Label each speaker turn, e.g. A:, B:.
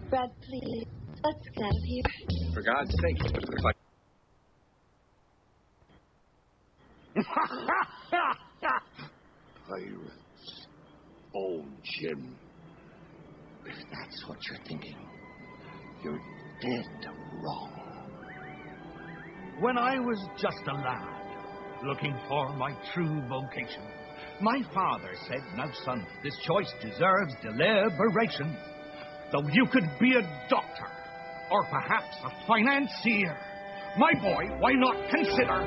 A: Brad, please, let's get out of here.
B: For God's sake, it looks like...
C: Pirates. Oh, Jim. If that's what you're thinking, you're dead wrong.
D: When I was just a lad, looking for my true vocation, my father said, "Now, son, this choice deserves deliberation. Though you could be a doctor, or perhaps a financier, my boy, why not consider